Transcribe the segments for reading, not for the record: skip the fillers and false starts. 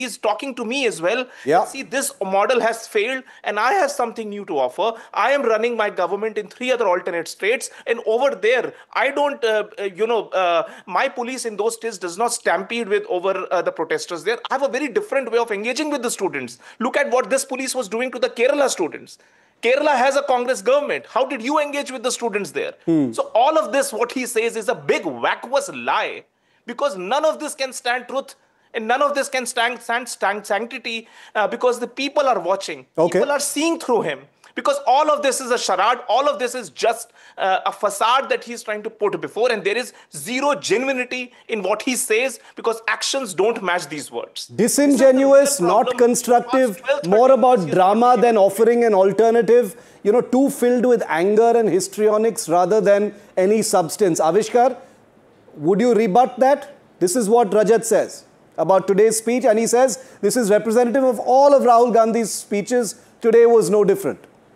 he's talking to me as well. Yeah. See, this model has failed, and I have something new to offer. I am running my government in three other alternate states, and over there, I don't, my police in those states does not stampede with over the protesters there. I have a very different way of engaging with the students. Look at what this police was doing to the Kerala students. Kerala has a Congress government. How did you engage with the students there? So all of this, what he says, is a big vacuous lie, because none of this can stand truth, and none of this can stand sanctity, because the people are watching. Okay. People are seeing through him. Because all of this is a charade, all of this is just a facade that he's trying to put before, and there is zero genuinity in what he says, because actions don't match these words. Disingenuous, not constructive, more about drama than offering an alternative, too filled with anger and histrionics rather than any substance. Avishkar, would you rebut that? This is what Rajat says about today's speech, and he says this is representative of all of Rahul Gandhi's speeches. Today was no different.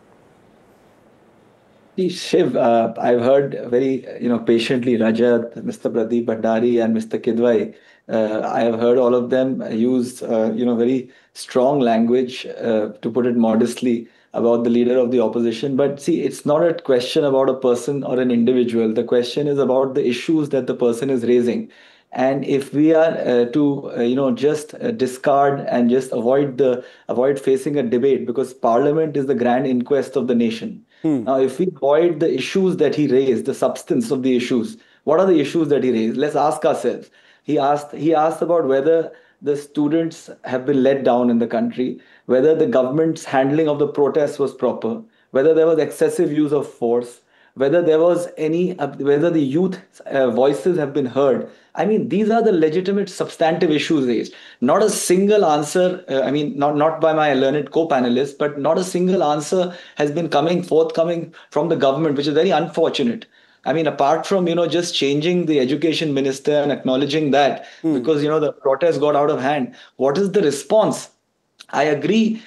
Shiv, I've heard very, patiently Rajat, Mr. Pradeep Bhandari, and Mr. Kidwai. I have heard all of them use, very strong language, to put it modestly, about the leader of the opposition. But see, it's not a question about a person or an individual. The question is about the issues that the person is raising. And if we are to, just discard and just avoid facing a debate, because Parliament is the grand inquest of the nation. Now, if we avoid the issues that he raised, the substance of the issues, what are the issues that he raised? Let's ask ourselves. He asked about whether the students have been let down in the country, whether the government's handling of the protests was proper, whether there was excessive use of force, whether there was whether the youth voices have been heard. I mean, these are the legitimate substantive issues raised. Not a single answer, not by my learned co-panelists, but not a single answer has been forthcoming from the government, which is very unfortunate. I mean, apart from, just changing the education minister and acknowledging that, because, the protest got out of hand, what is the response? I agree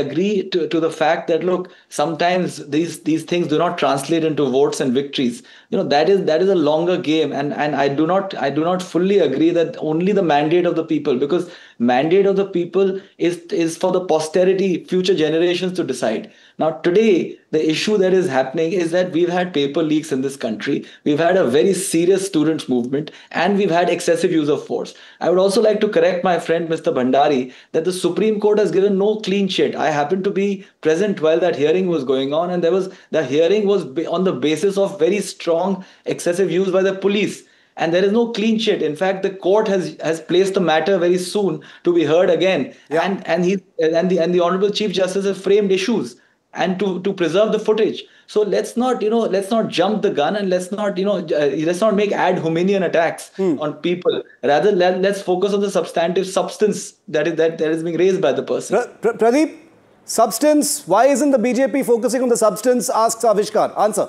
to the fact that, look, sometimes these things do not translate into votes and victories. That is a longer game, and I do not fully agree that only the mandate of the people, because mandate of the people is for the posterity, future generations to decide. Now, today, the issue that is happening is that we've had paper leaks in this country. We've had a very serious students' movement, and we've had excessive use of force. I would also like to correct my friend, Mr. Bhandari, that the Supreme Court has given no clean sheet. I happened to be present while that hearing was going on, and the hearing was on the basis of very strong excessive use by the police. And there is no clean sheet. In fact, the court has placed the matter very soon to be heard again. Yeah. And the Honorable Chief Justice has framed issues and to preserve the footage. So let's not jump the gun, and let's not make ad hominem attacks on people. Rather, let's focus on the substantive substance that is being raised by the person. Pradeep, substance. Why isn't the BJP focusing on the substance? Asks Avishkar. Answer.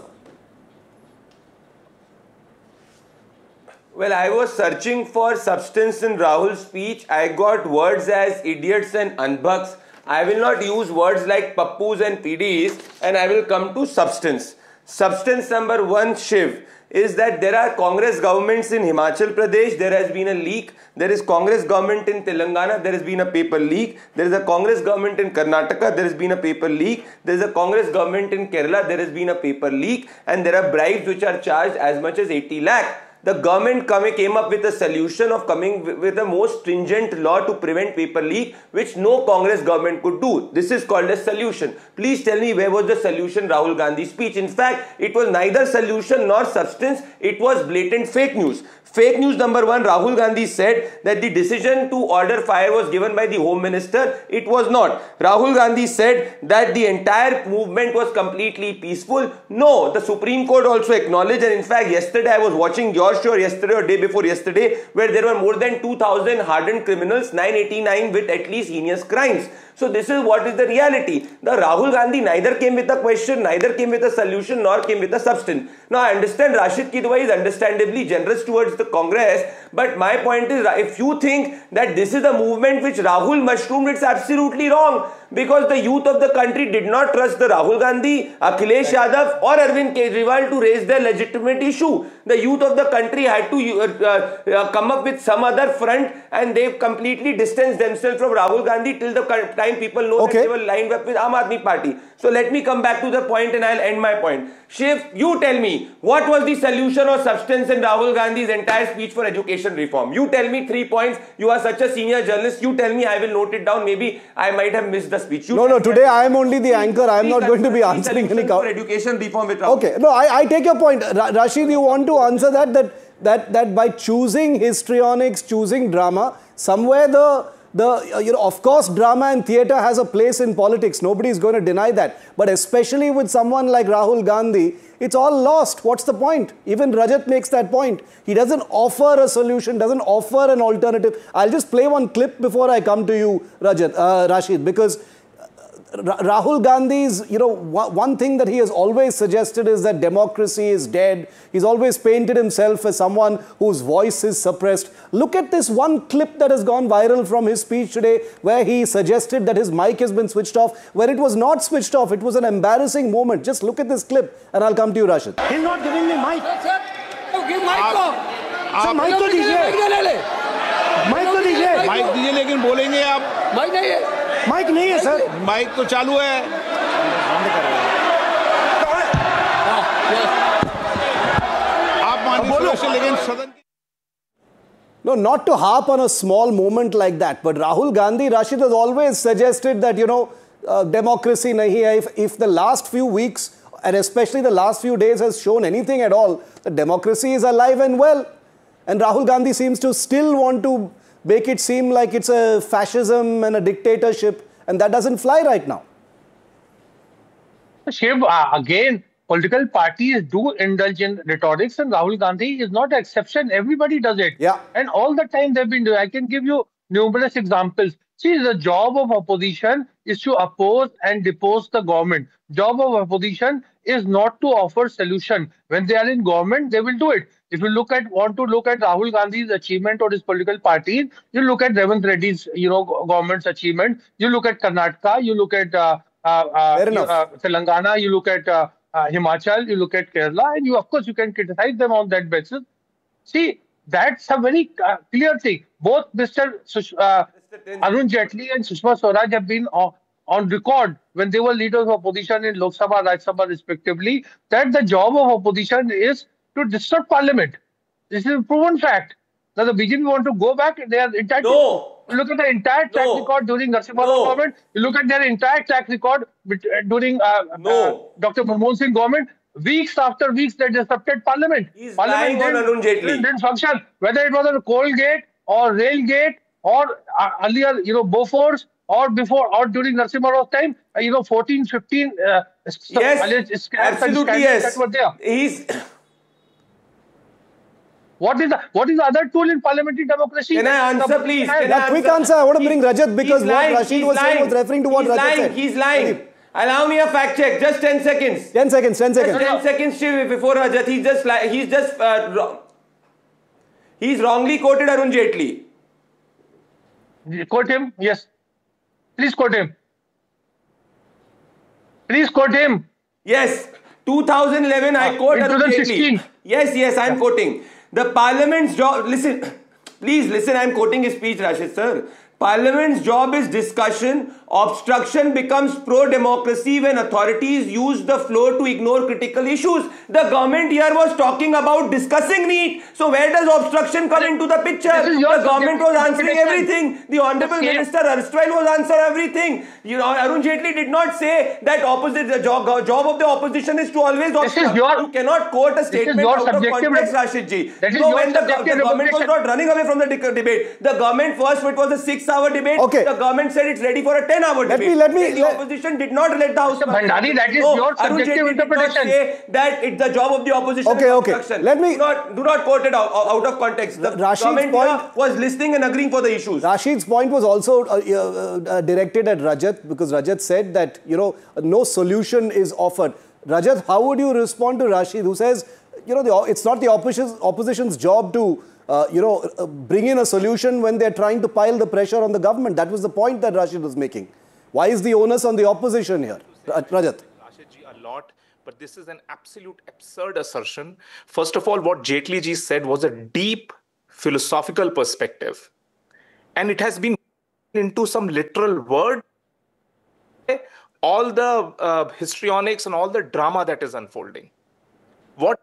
Well, I was searching for substance in Rahul's speech. I got words as idiots and unbucks. I will not use words like pappus and PDs, and I will come to substance. Substance number one, Shiv, is that there are Congress governments in Himachal Pradesh. There has been a leak. There is Congress government in Telangana. There has been a paper leak. There is a Congress government in Karnataka. There has been a paper leak. There is a Congress government in Kerala. There has been a paper leak. And there are bribes which are charged as much as 80 lakh. The government came up with a solution of coming with a more stringent law to prevent paper leak, which no Congress government could do. This is called a solution. Please tell me, where was the solution Rahul Gandhi's speech? In fact, it was neither solution nor substance. It was blatant fake news. Fake news number one, Rahul Gandhi said that the decision to order fire was given by the Home Minister. It was not. Rahul Gandhi said that the entire movement was completely peaceful. No, the Supreme Court also acknowledged, and in fact, yesterday I was watching your show, yesterday or day before yesterday, where there were more than 2,000 hardened criminals, 989 with at least heinous crimes. So this is what is the reality. The Rahul Gandhi neither came with a question, neither came with a solution, nor came with a substance. Now I understand Rashid Kidwai is understandably generous towards the Congress, but my point is, if you think that this is the movement which Rahul mushroomed, it's absolutely wrong. Because the youth of the country did not trust the Rahul Gandhi, Akhilesh Yadav or Arvind Kejriwal to raise their legitimate issue. The youth of the country had to come up with some other front, and they completely distanced themselves from Rahul Gandhi till the time people know that they were lined up with Aam Aadmi Party. So let me come back to the point and I'll end my point. Shiv, you tell me, what was the solution or substance in Rahul Gandhi's entire speech for education reform? You tell me 3 points. You are such a senior journalist. You tell me, I will note it down. Maybe I might have missed the speech. No, today I am only the anchor. I am not going to be answering any for education reform with Rahul. Okay, no, I take your point. Rashid, you want to answer that by choosing histrionics, choosing drama, somewhere of course, drama and theatre has a place in politics. Nobody is going to deny that. But especially with someone like Rahul Gandhi, it's all lost. What's the point? Even Rajat makes that point. He doesn't offer a solution, doesn't offer an alternative. I'll just play one clip before I come to you, Rashid, because Rahul Gandhi's, one thing that he has always suggested is that democracy is dead. He's always painted himself as someone whose voice is suppressed. Look at this one clip that has gone viral from his speech today, where he suggested that his mic has been switched off, when it was not switched off. It was an embarrassing moment. Just look at this clip and I'll come to you, Rashid. He's not giving me mic. Give mic to. Mic to dijiye. Mic to dijiye. Mic दीजिए लेकिन बोलेंगे आप mic नहीं है mic नहीं है sir mic तो चालू है आप मानिए लेकिन सदन No, not to harp on a small moment like that, but Rahul Gandhi, Rashid, has always suggested that, democracy nahi hai. If the last few weeks, and especially the last few days, has shown anything at all, that democracy is alive and well. And Rahul Gandhi seems to still want to make it seem like it's a fascism and a dictatorship, and that doesn't fly right now. Shiv, again, political parties do indulge in rhetorics, and Rahul Gandhi is not an exception. Everybody does it. Yeah. And all the time they've been doing. I can give you numerous examples. See, the job of opposition is to oppose and depose the government. Job of opposition is not to offer solution. When they are in government, they will do it. If you want to look at Rahul Gandhi's achievement or his political party, you look at Revanth Reddy's, government's achievement. You look at Karnataka. You look at Telangana. You look at Himachal. You look at Kerala, and of course you can criticize them on that basis. See, that's a very clear thing. Both Mr. Arun Jaitley and Sushma Swaraj have been on record when they were leaders of opposition in Lok Sabha, Rajya Sabha respectively, that the job of opposition is to disrupt parliament. This is a proven fact. Now the BJP want to go back, they are entitled. No. You look at the entire track record during Narasimha Rao government. You look at their entire track record during Dr. Manmohan Singh government. Weeks after weeks, they disrupted parliament. He's Parliament lying on Arun Jaitley. Didn't function. Whether it was on Coal Gate or Rail Gate or earlier, Bofors, or before or during Narasimha Rao's time, 14, 15 yes, absolutely yes. That were there. He's What is the other tool in parliamentary democracy? Can I answer, please? Quick answer. I want to bring Rajat because what Rashid was saying was referring to what Rajat said. He's lying. Allow me a fact check. Just 10 seconds. 10 seconds. 10 seconds. 10 seconds, Shiv, before Rajat. He's wrongly quoted Arun Jaitley. Quote him. Yes. Please quote him. Please quote him. Yes. 2011, I quote Arun Jaitley. Yes, I'm quoting. The parliament's job, please listen, I'm quoting his speech, Rashid sir. Parliament's job is discussion. Obstruction becomes pro-democracy when authorities use the floor to ignore critical issues. The government here was talking about discussing NEET. So where does obstruction come into the picture? The government was answering everything. The Honorable Minister erstwhile was answering everything. Arun Jaitley did not say that the job of the opposition is to always obstruct. You cannot quote a statement out of context, Rashid ji. When the government was not running away from the debate, the government first, it was a 6-hour debate. Okay. The government said it's ready for a 10-hour debate. The opposition did not let the House. Bhandari, that is your subjective interpretation. Say that it's the job of the opposition. Okay. Let me do not quote it out of context. The government was listening and agreeing for the issues. Rashid's point was also directed at Rajat because Rajat said that no solution is offered. Rajat, how would you respond to Rashid, who says it's not the opposition's job to bring in a solution when they're trying to pile the pressure on the government? That was the point that Rashid was making. Why is the onus on the opposition here? Rajat. Rashid ji a lot, but this is an absolute absurd assertion. First of all, what Jaitley ji said was a deep philosophical perspective, and it has been into some literal word. All the histrionics and all the drama that is unfolding. What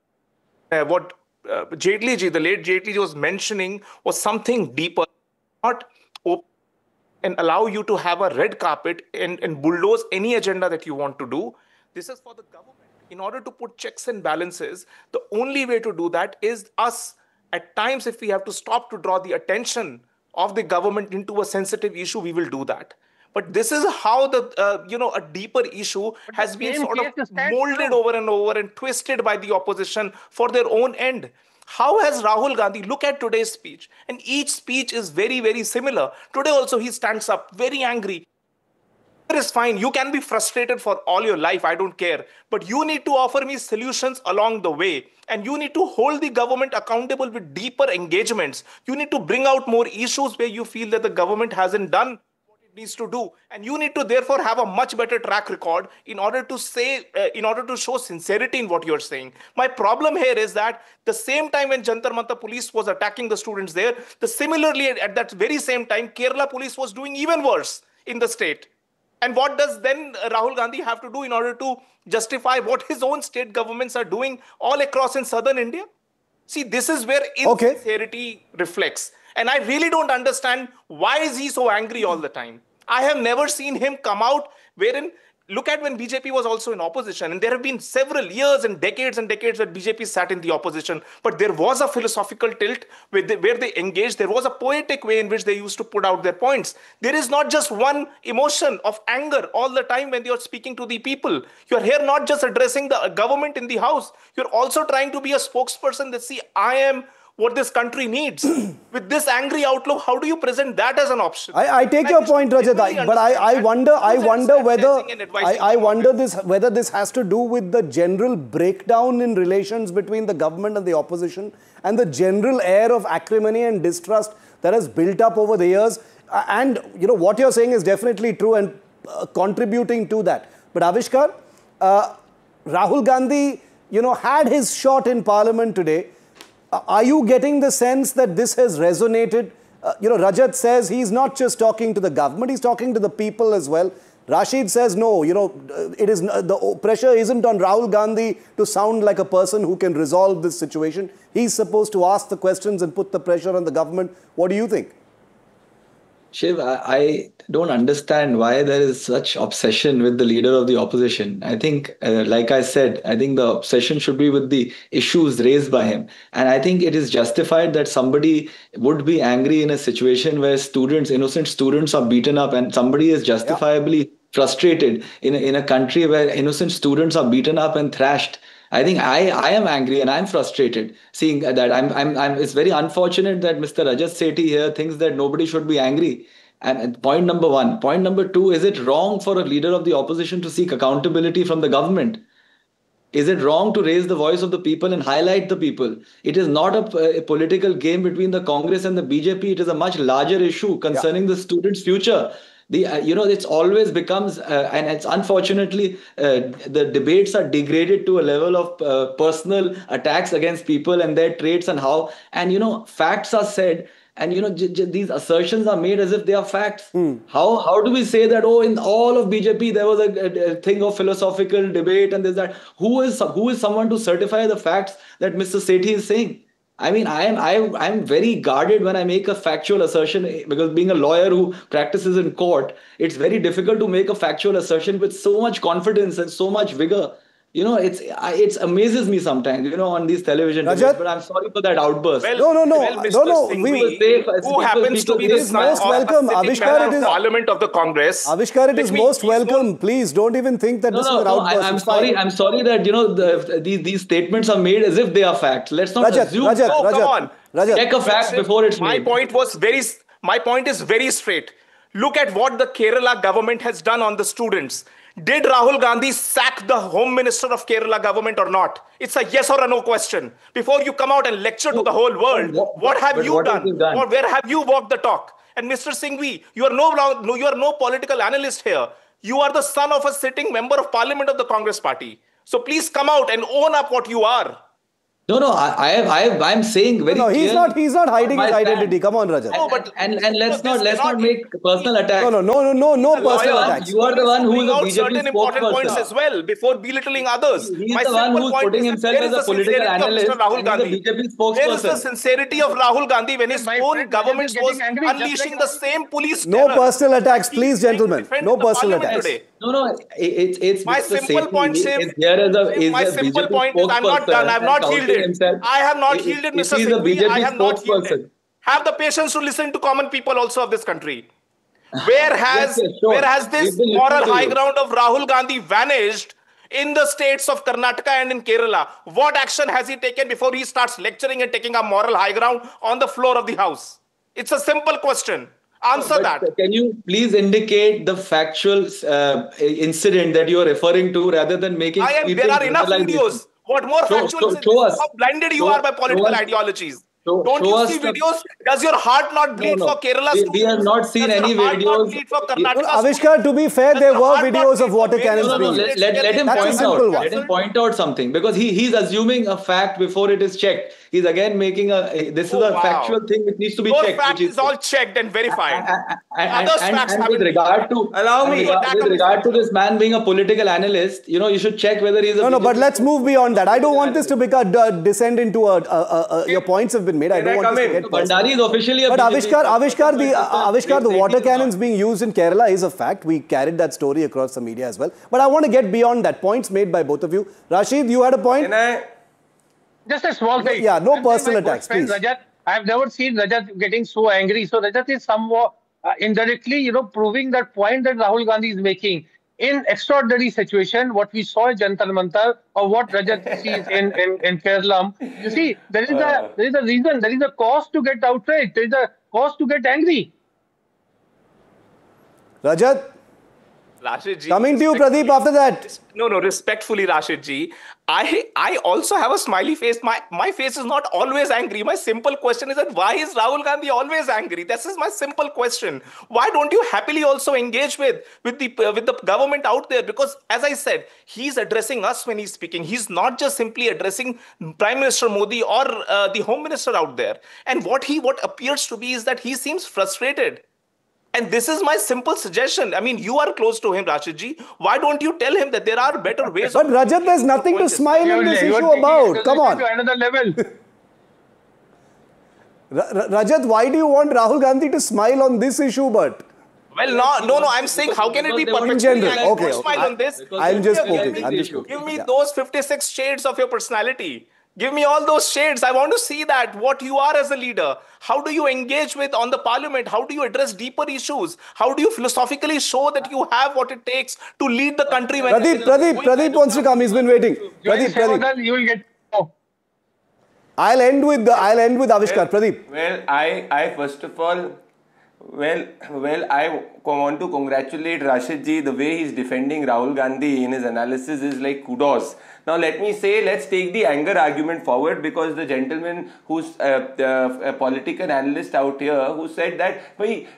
Jaitley ji, the late Jaitley ji was mentioning was something deeper, not open and allow you to have a red carpet and bulldoze any agenda that you want to do. This is for the government. In order to put checks and balances, the only way to do that is us. At times, if we have to stop to draw the attention of the government into a sensitive issue, we will do that. But this is how a deeper issue has been sort of molded over and over and twisted by the opposition for their own end. How has Rahul Gandhi, look at today's speech, and each speech is very, very similar. Today also he stands up very angry. It is fine. You can be frustrated for all your life. I don't care. But you need to offer me solutions along the way. And you need to hold the government accountable with deeper engagements. You need to bring out more issues where you feel that the government hasn't done what it needs to do. And you need to therefore have a much better track record in order to show sincerity in what you're saying. My problem here is that the same time when Jantar Mantar police was attacking the students there, similarly at that very same time, Kerala police was doing even worse in the state. And what does then Rahul Gandhi have to do in order to justify what his own state governments are doing all across in southern India? See, this is where insincerity reflects. And I really don't understand why is he so angry all the time. I have never seen him come out wherein, look at when BJP was also in opposition, and there have been several years and decades that BJP sat in the opposition, but there was a philosophical tilt where they engaged. There was a poetic way in which they used to put out their points. There is not just one emotion of anger all the time when you're speaking to the people. You're here not just addressing the government in the house. You're also trying to be a spokesperson that, see, I am what this country needs. With this angry outlook, how do you present that as an option? I take your point, Rajat, but I wonder whether this has to do with the general breakdown in relations between the government and the opposition and the general air of acrimony and distrust that has built up over the years. And what you're saying is definitely true and contributing to that. But Avishkar, Rahul Gandhi, had his shot in Parliament today. Are you getting the sense that this has resonated? Rajat says he's not just talking to the government, he's talking to the people as well. Rashid says no, the pressure isn't on Rahul Gandhi to sound like a person who can resolve this situation. He's supposed to ask the questions and put the pressure on the government. What do you think? Shiv, I don't understand why there is such obsession with the leader of the opposition. I think, like I said, I think the obsession should be with the issues raised by him. And I think it is justified that somebody would be angry in a situation where innocent students are beaten up, and somebody is justifiably frustrated in a country where innocent students are beaten up and thrashed. I think I am angry and I'm frustrated seeing that. It's very unfortunate that Mr. Rajat Sethi here thinks that nobody should be angry. And point number one. Point number two, is it wrong for a leader of the opposition to seek accountability from the government? Is it wrong to raise the voice of the people and highlight the people? It is not a political game between the Congress and the BJP. It is a much larger issue concerning the students' future. It's always becomes, and it's unfortunately, the debates are degraded to a level of personal attacks against people and their traits and how, and facts are said, and these assertions are made as if they are facts. How do we say that, in all of BJP there was a thing of philosophical debate and there's that? Who is someone to certify the facts that Mr. Sethi is saying? I mean, I'm very guarded when I make a factual assertion, because being a lawyer who practices in court, it's very difficult to make a factual assertion with so much confidence and so much vigor. It amazes me sometimes, on these television debates, but I'm sorry for that outburst. No. Who happens to be the most welcome? Avishkar, it is Parliament of the Congress. Avishkar, it is most welcome. Please don't even think that this is an outburst. I'm sorry that these statements are made as if they are facts. Let's not assume. Come on. Check a fact before it's made. My point is very straight. Look at what the Kerala government has done on the students. Did Rahul Gandhi sack the Home Minister of Kerala government or not? It's a yes or a no question. Before you come out and lecture to the whole world, what have you done? Or where have you walked the talk? And Mr. Singhvi, you are no political analyst here. You are the son of a sitting member of parliament of the Congress party. So please come out and own up what you are. No, I'm saying very clearly. No, he's not hiding his identity. Come on, Rajat. No, but and let's not make personal attacks. No personal attacks. You are the one who is a BJP certain important points as well before belittling others. He's the one who's putting himself as a political analyst. Rahul Gandhi. He's the BJP spokesperson. Where is the sincerity of Rahul Gandhi when his own government was unleashing the same police No terror? personal attacks, please, gentlemen. No personal attacks. No, it's my simple point is my simple point is I'm not done. I'm not yielded. I have not yielded, Mr. Singhvi. I have not yielded. Have the patience to listen to common people also of this country. Where has this moral high ground of Rahul Gandhi vanished in the states of Karnataka and in Kerala? What action has he taken before he starts lecturing and taking a moral high ground on the floor of the house? It's a simple question. Answer that. Can you please indicate the factual incident that you are referring to rather than making... There are enough videos. What more factual incidents? How blinded you are by political ideologies. Don't you see videos? Does your heart not bleed for Kerala? We have not seen any videos. Avishkar, to be fair, there were videos of water cannons being used. Let him point out. Let him point out something, because he's assuming a fact before it is checked. He's again making this is a factual thing which needs to be checked. Your fact is all checked and verified. And with regard to this man being a political analyst, you should check whether he's a... No, but let's move beyond that. I don't want this to descend into your points have been made. I don't want this to get Bhandari is officially a... But Avishkar, the water cannons being used in Kerala is a fact. We carried that story across the media as well. But I want to get beyond that. Points made by both of you. Rashid, you had a point? Just a small thing. Yeah, no personal attacks, please. Rajat, I have never seen Rajat getting so angry. So Rajat is somewhat indirectly, proving that point that Rahul Gandhi is making. In extraordinary situation, what we saw in Jantar Mantar or what Rajat sees in Kerala, you see, there is a reason, there is a cause to get outraged, there is a cause to get angry. Rajat? Rashid ji, coming to you, Pradeep, after that. No, respectfully, Rashid ji. I also have a smiley face. My face is not always angry. My simple question is that why is Rahul Gandhi always angry? This is my simple question. Why don't you happily also engage with the government out there? Because as I said, he's addressing us when he's speaking. He's not just simply addressing Prime Minister Modi or the Home Minister out there. And what appears to be is that he seems frustrated. And this is my simple suggestion. I mean, you are close to him, Rashid ji. Why don't you tell him that there are better ways? But Rajat, there's nothing to smile in this issue about. Come on. To another level. Rajat, why do you want Rahul Gandhi to smile on this issue, but? Well, no. I'm saying, how can it be perfect? Okay. Smile on this. I'm just poking. Give me those 56 shades of your personality. Give me all those shades. I want to see that, what you are as a leader. How do you engage on the parliament? How do you address deeper issues? How do you philosophically show that you have what it takes to lead the country? Pradeep wants to come. He's been waiting. Pradeep. You will get... I'll end with Avishkar. Pradeep. Well, I first of all, I want to congratulate Rashid ji. The way he's defending Rahul Gandhi in his analysis is like kudos. Now let me say, let's take the anger argument forward, because the gentleman who's a political analyst out here who said that why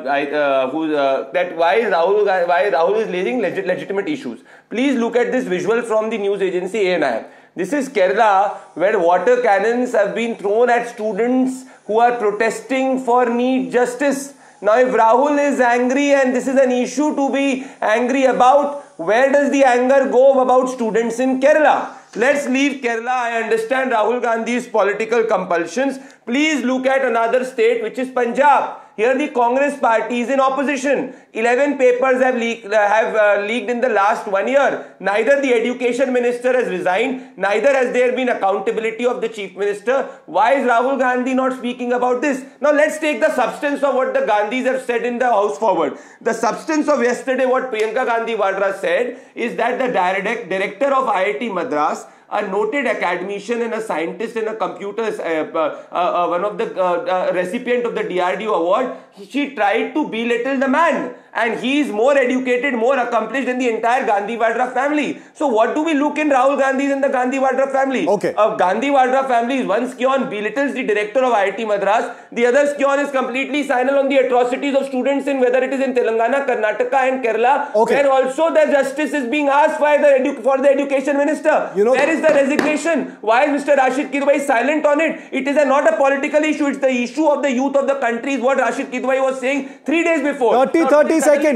Rahul is raising legitimate issues. Please look at this visual from the news agency ANI. This is Kerala, where water cannons have been thrown at students who are protesting for NEET justice. Now, if Rahul is angry and this is an issue to be angry about, where does the anger go about students in Kerala? Let's leave Kerala. I understand Rahul Gandhi's political compulsions. Please look at another state, which is Punjab. Here the Congress party is in opposition. 11 papers have leaked in the last 1 year. Neither the education minister has resigned, neither has there been accountability of the chief minister. Why is Rahul Gandhi not speaking about this? Now let's take the substance of what the Gandhis have said in the House forward. The substance of yesterday, what Priyanka Gandhi Vadra said, is that the director of IIT Madras a noted academician and a scientist and a computer, one of the recipient of the DRDO award, she tried to belittle the man. And he is more educated, more accomplished than the entire Gandhi Vadra family. So what do we look in Rahul Gandhi and the Gandhi Vadra family? Okay. Gandhi Vadra family, one scion belittles the director of IIT Madras, the other scion is completely silent on the atrocities of students in whether it is in Telangana, Karnataka and Kerala, where also the justice is being asked by for the education minister. Where is the resignation? Why is Mr. Rashid Kidwai silent on it? It is not a political issue, it's the issue of the youth of the country, is what Rashid Kidwai was saying 3 days before. 30 seconds.